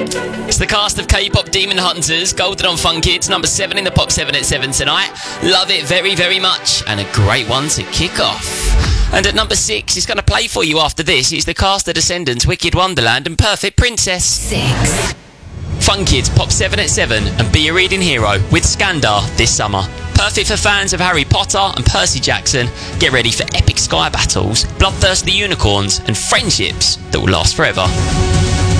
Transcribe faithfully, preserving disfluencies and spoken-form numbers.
It's the cast of K-pop Demon Hunters, Golden on Fun Kids, number seven in the Pop seven at seven tonight. Love it very, very much, and a great one to kick off. And at number six, it's going to play for you after this. It's the cast of Descendants, Wicked Wonderland, and Perfect Princess. Six. Fun Kids, Pop seven at seven, and Be a Reading Hero with Skandar this summer. Perfect for fans of Harry Potter and Percy Jackson. Get ready for epic sky battles, bloodthirsty unicorns, and friendships that will last forever.